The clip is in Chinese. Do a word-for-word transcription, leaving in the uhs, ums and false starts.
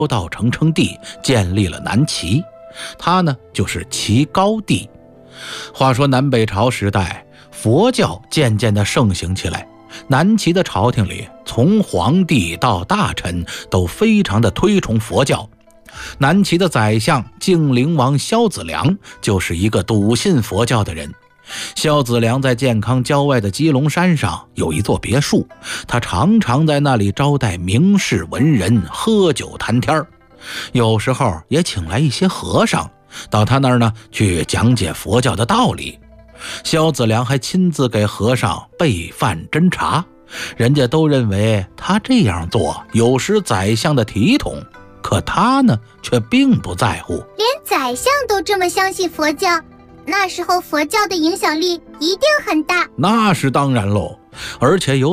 道成称帝，建立了南齐，他呢就是齐高帝。话说南北朝时代，佛教渐渐地盛行起来，南齐的朝廷里，从皇帝到大臣都非常的推崇佛教。南齐的宰相晋灵王萧子良就是一个笃信佛教的人。萧子良在健康郊外的鸡笼山上有一座别墅，他常常在那里招待名士文人，喝酒谈天，有时候也请来一些和尚到他那儿呢去讲解佛教的道理。萧子良还亲自给和尚备饭斟茶，人家都认为他这样做有失宰相的体统，可他呢却并不在乎。 连宰相都这么相信佛教，那时候佛教的影响力一定很大。 那是当然喽，而且有